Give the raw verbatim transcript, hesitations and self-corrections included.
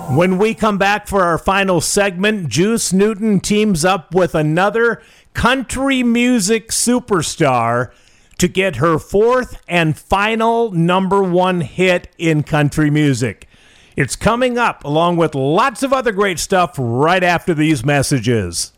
When we come back for our final segment, Juice Newton teams up with another country music superstar to get her fourth and final number one hit in country music. It's coming up along with lots of other great stuff right after these messages.